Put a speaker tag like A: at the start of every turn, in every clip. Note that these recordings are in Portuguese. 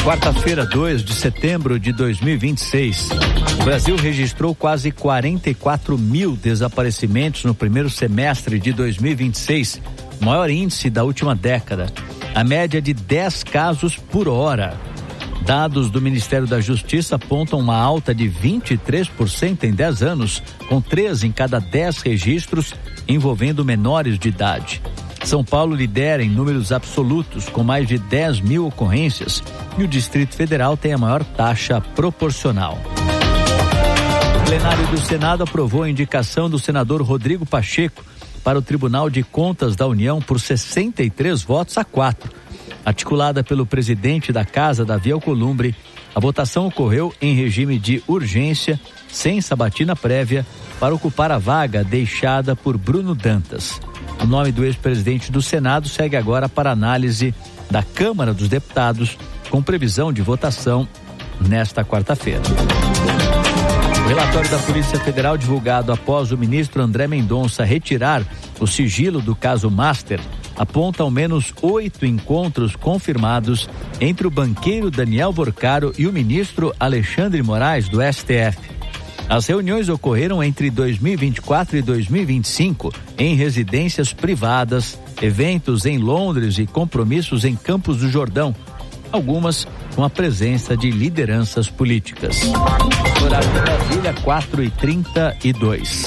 A: Quarta-feira, 2 de setembro de 2026. O Brasil registrou quase 44 mil desaparecimentos no primeiro semestre de 2026, maior índice da última década. A média de 10 casos por hora. Dados do Ministério da Justiça apontam uma alta de 23% em 10 anos, com 3 em cada 10 registros envolvendo menores de idade. São Paulo lidera em números absolutos, com mais de 10 mil ocorrências, e o Distrito Federal tem a maior taxa proporcional. O plenário do Senado aprovou a indicação do senador Rodrigo Pacheco para o Tribunal de Contas da União por 63 votos a 4. Articulada pelo presidente da Casa, Davi Alcolumbre, a votação ocorreu em regime de urgência, sem sabatina prévia, para ocupar a vaga deixada por Bruno Dantas. O nome do ex-presidente do Senado segue agora para análise da Câmara dos Deputados, com previsão de votação nesta quarta-feira. O relatório da Polícia Federal, divulgado após o ministro André Mendonça retirar o sigilo do caso Master, aponta ao menos 8 encontros confirmados entre o banqueiro Daniel Borcaro e o ministro Alexandre Moraes, do STF. As reuniões ocorreram entre 2024 e 2025 em residências privadas, eventos em Londres e compromissos em Campos do Jordão, algumas com a presença de lideranças políticas. Horário de Brasília, 4h32.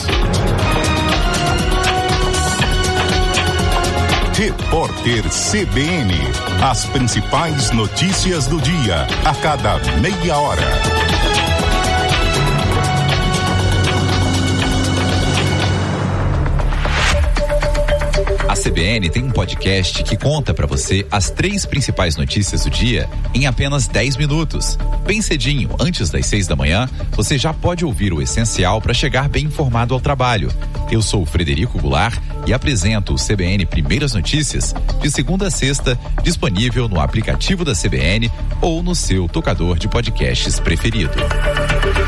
B: Repórter CBN. As principais notícias do dia, a cada meia hora.
C: A CBN tem um podcast que conta para você as 3 principais notícias do dia em apenas 10 minutos. Bem cedinho, antes das 6 da manhã, você já pode ouvir o essencial para chegar bem informado ao trabalho. Eu sou o Frederico Goulart e apresento o CBN Primeiras Notícias de segunda a sexta, disponível no aplicativo da CBN ou no seu tocador de podcasts preferido.